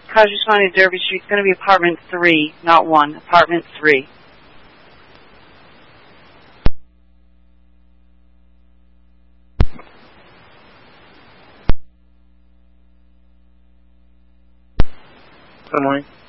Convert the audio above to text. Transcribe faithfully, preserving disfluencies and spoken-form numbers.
Kajuswani Derby Street. It's going to be apartment three, not one. Apartment three. Good morning.